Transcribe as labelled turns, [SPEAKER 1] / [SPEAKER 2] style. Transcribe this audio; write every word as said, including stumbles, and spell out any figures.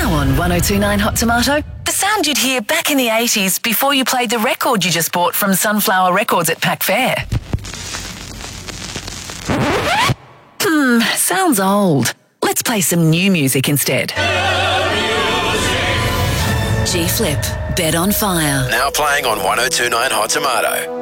[SPEAKER 1] Now on one oh two point nine Hot Tomato, the sound you'd hear back in the eighties before you played the record you just bought from Sunflower Records at Pack Fair. Hmm, sounds old. Let's play some new music instead. G-Flip, Bed on Fire.
[SPEAKER 2] Now playing on one oh two point nine Hot Tomato.